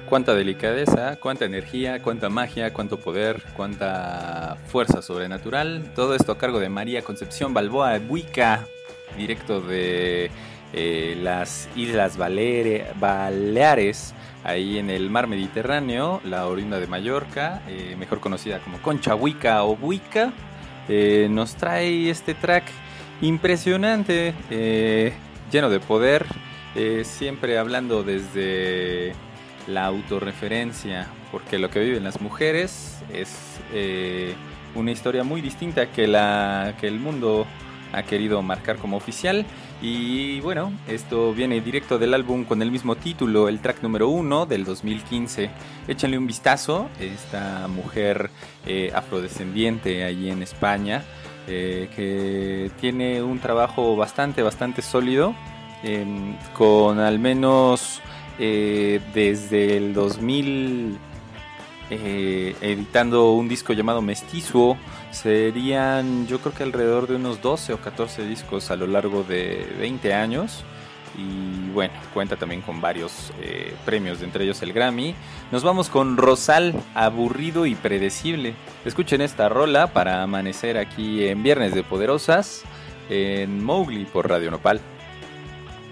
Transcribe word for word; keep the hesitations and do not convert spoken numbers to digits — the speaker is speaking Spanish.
Cuánta delicadeza, cuánta energía, cuánta magia, cuánto poder, cuánta fuerza sobrenatural. Todo esto a cargo de María Concepción Balboa Buica, directo de eh, las Islas Valere- Baleares, ahí en el mar Mediterráneo, la oriunda de Mallorca, eh, mejor conocida como Concha Buica o Buica. Eh, nos trae este track impresionante, eh, lleno de poder, eh, siempre hablando desde la autorreferencia, porque lo que viven las mujeres es eh, una historia muy distinta que la que el mundo ha querido marcar como oficial. Y bueno, esto viene directo del álbum con el mismo título, el track número uno del dos mil quince. Échenle un vistazo, esta mujer eh, afrodescendiente allí en España, eh, que tiene un trabajo bastante, bastante sólido, eh, con al menos eh, desde el dos mil eh, editando un disco llamado Mestizo. Serían, yo creo que alrededor de unos doce o catorce discos a lo largo de veinte años. Y bueno, cuenta también con varios eh, premios, de entre ellos el Grammy. Nos vamos con Rosal, Aburrido y Predecible. Escuchen esta rola para amanecer aquí en Viernes de Poderosas, en Mowgli por Radio Nopal.